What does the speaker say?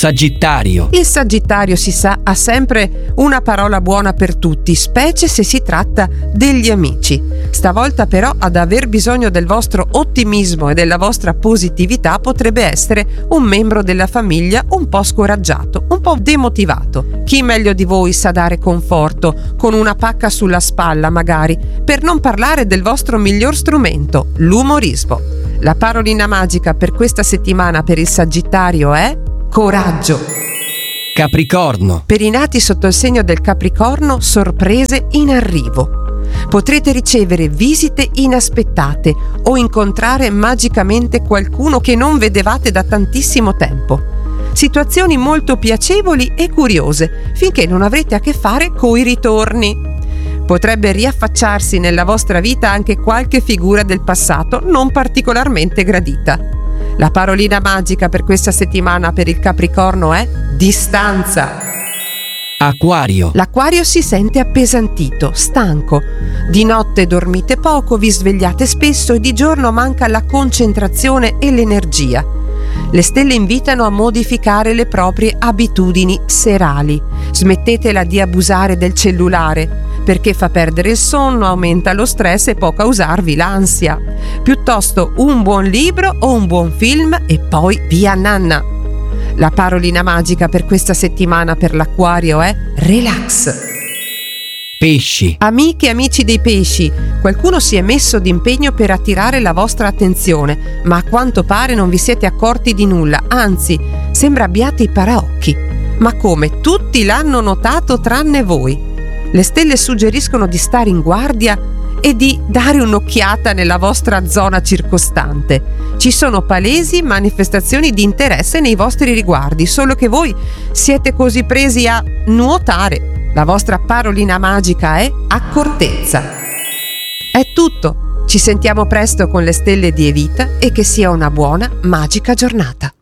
Sagittario. Il Sagittario, si sa, ha sempre una parola buona per tutti, specie se si tratta degli amici. Stavolta però ad aver bisogno del vostro ottimismo e della vostra positività potrebbe essere un membro della famiglia un po' scoraggiato, un po' demotivato. Chi meglio di voi sa dare conforto, con una pacca sulla spalla magari, per non parlare del vostro miglior strumento, l'umorismo. La parolina magica per questa settimana per il Sagittario è coraggio. Capricorno. Per i nati sotto il segno del Capricorno, sorprese in arrivo. Potrete ricevere visite inaspettate o incontrare magicamente qualcuno che non vedevate da tantissimo tempo. Situazioni molto piacevoli e curiose, finché non avrete a che fare coi ritorni. Potrebbe riaffacciarsi nella vostra vita anche qualche figura del passato non particolarmente gradita. La parolina magica per questa settimana per il Capricorno è distanza. Acquario. L'Acquario si sente appesantito, stanco. Di notte dormite poco, vi svegliate spesso e di giorno manca la concentrazione e l'energia. Le stelle invitano a modificare le proprie abitudini serali. Smettetela di abusare del cellulare, perché fa perdere il sonno, aumenta lo stress e può causarvi l'ansia. Piuttosto un buon libro o un buon film e poi via nanna. La parolina magica per questa settimana per l'Acquario è relax. Pesci. Amiche e amici dei pesci, qualcuno si è messo d'impegno per attirare la vostra attenzione, ma a quanto pare non vi siete accorti di nulla, anzi, sembra abbiate i paraocchi. Ma come? Tutti l'hanno notato tranne voi. Le stelle suggeriscono di stare in guardia e di dare un'occhiata nella vostra zona circostante. Ci sono palesi manifestazioni di interesse nei vostri riguardi, solo che voi siete così presi a nuotare. La vostra parolina magica è accortezza. È tutto. Ci sentiamo presto con le stelle di Evita e che sia una buona, magica giornata.